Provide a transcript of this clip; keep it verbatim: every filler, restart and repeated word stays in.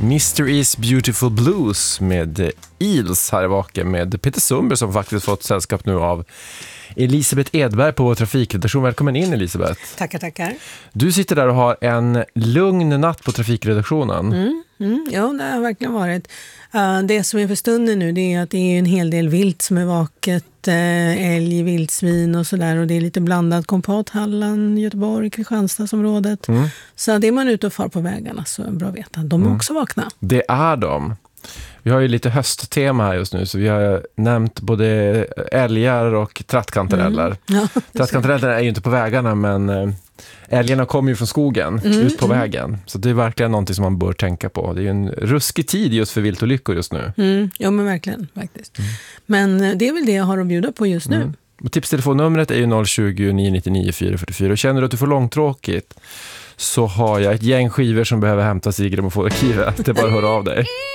mister Is Beautiful Blues med Eels här i Vaken med Peter Sundberg som faktiskt fått sällskap nu av Elisabeth Edberg på vår trafikredaktion. Välkommen in, Elisabeth. Tackar, tackar. Du sitter där och har en lugn natt på trafikredaktionen. Mm, mm, ja, det har verkligen varit. Uh, det som är för stunden nu, det är att det är en hel del vilt som är vaket. Uh, älg, vildsvin och sådär. Och det är lite blandat kompat, Halland, Göteborg, Kristianstadsområdet. Mm. Så det är man ute och far på vägarna så är det bra att veta. De är mm. också vakna. Det är de. Vi har ju lite hösttema här just nu så vi har nämnt både älgar och trattkantareller. Mm. Ja, trattkantareller är ju inte på vägarna men älgarna kommer ju från skogen mm, ut på mm. vägen. Så det är verkligen någonting som man bör tänka på. Det är ju en ruskig tid just för viltolyckor just nu. Mm, ja men verkligen faktiskt. Mm. Men det är väl det jag har att bjuda på just nu. Mm. Och tipstelefonnumret är ju noll tjugo, nio nio nio, fyra fyra fyra och känner du att du får långtråkigt så har jag ett gäng skivor som behöver hämtas i grammofonarkivet. Det är bara att höra av dig.